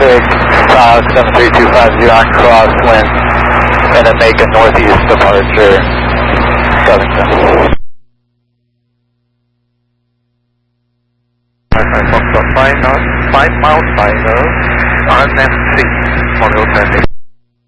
traffic, 73250 on crosswind, and then make a northeast departure, Covington. 5 miles final on MC, Memorial Landing.